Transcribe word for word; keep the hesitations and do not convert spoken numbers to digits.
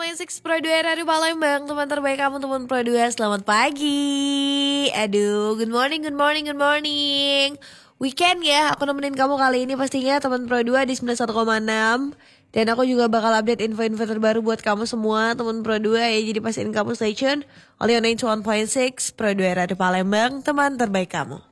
koma enam Pro dua Radio Palembang. Teman terbaik kamu, teman Pro dua. Selamat pagi. Aduh, good morning, good morning, good morning. Weekend ya, aku nemenin kamu kali ini pastinya teman Pro dua di sembilan puluh satu koma enam. Dan aku juga bakal update info-info terbaru buat kamu semua teman Pro dua ya. Jadi pastiin kamu stay tune. Only on sembilan puluh satu koma enam Pro dua Radio Palembang, teman terbaik kamu.